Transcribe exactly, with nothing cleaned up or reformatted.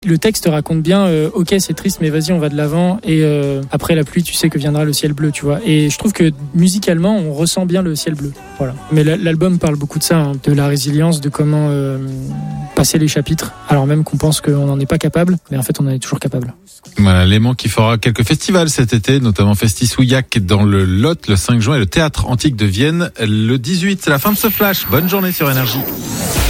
Le texte raconte bien, euh, ok c'est triste mais vas-y on va de l'avant et euh, après la pluie tu sais que viendra le ciel bleu, tu vois. Et je trouve que musicalement on ressent bien le ciel bleu, voilà. Mais l'album parle beaucoup de ça, hein, de la résilience, de comment euh, passer les chapitres alors même qu'on pense qu'on n'en est pas capable, mais en fait on en est toujours capable. Voilà, Léman qui fera quelques festivals cet été, notamment Festisouillac dans le Lot le cinq juin et le Théâtre Antique de Vienne le dix-huit. C'est la fin de ce flash. Bonne journée sur Énergie.